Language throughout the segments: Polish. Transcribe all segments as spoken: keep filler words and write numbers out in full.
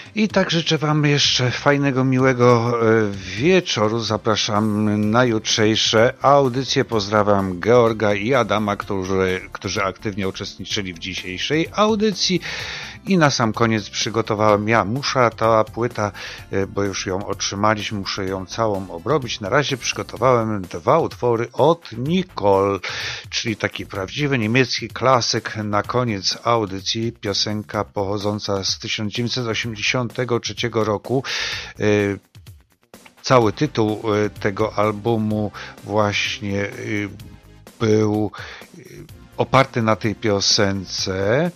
I tak życzę Wam jeszcze fajnego, miłego wieczoru. Zapraszam na jutrzejsze audycje. Pozdrawiam Georga i Adama, którzy, którzy aktywnie uczestniczyli w dzisiejszej audycji. I na sam koniec przygotowałem ja. Muszę ta płyta, bo już ją otrzymaliśmy, muszę ją całą obrobić. Na razie przygotowałem dwa utwory od Nicole, czyli taki prawdziwy niemiecki klasyk. Na koniec audycji piosenka pochodząca z tysiąc dziewięćset osiemdziesiątego trzeciego roku. Cały tytuł tego albumu właśnie był oparty na tej piosence.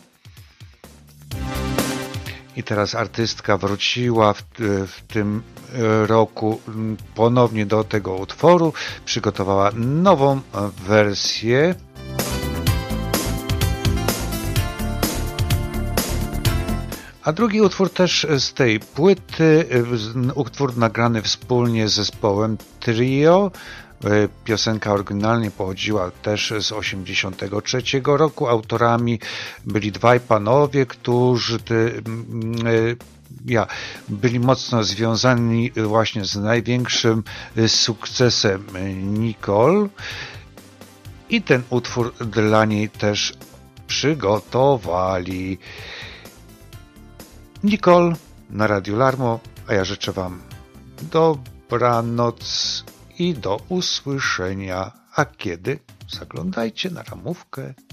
I teraz artystka wróciła w, w tym roku ponownie do tego utworu, przygotowała nową wersję. A drugi utwór też z tej płyty, utwór nagrany wspólnie z zespołem Trio. Piosenka oryginalnie pochodziła też z osiemdziesiątego trzeciego roku. Autorami byli dwaj panowie, którzy ja, byli mocno związani właśnie z największym sukcesem Nicole. I ten utwór dla niej też przygotowali. Nicole na Radiu Larmo, a ja życzę Wam dobranoc i do usłyszenia. A kiedy? Zaglądajcie na ramówkę.